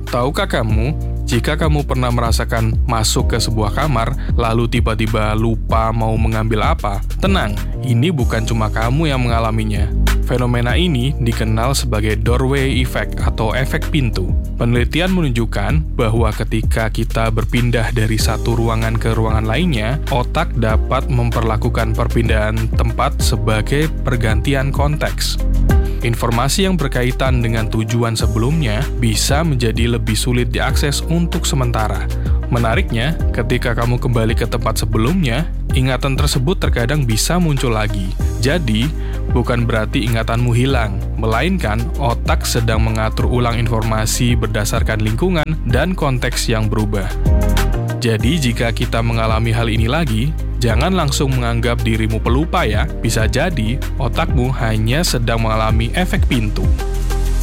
Tahukah kamu, jika kamu pernah merasakan masuk ke sebuah kamar, lalu tiba-tiba lupa mau mengambil apa? Tenang, ini bukan cuma kamu yang mengalaminya. Fenomena ini dikenal sebagai doorway effect atau efek pintu. Penelitian menunjukkan bahwa ketika kita berpindah dari satu ruangan ke ruangan lainnya, otak dapat memperlakukan perpindahan tempat sebagai pergantian konteks. Informasi yang berkaitan dengan tujuan sebelumnya bisa menjadi lebih sulit diakses untuk sementara. Menariknya, ketika kamu kembali ke tempat sebelumnya, ingatan tersebut terkadang bisa muncul lagi. Jadi, bukan berarti ingatanmu hilang, melainkan otak sedang mengatur ulang informasi berdasarkan lingkungan dan konteks yang berubah. Jadi, jika kita mengalami hal ini lagi, jangan langsung menganggap dirimu pelupa ya. Bisa jadi, otakmu hanya sedang mengalami efek pintu.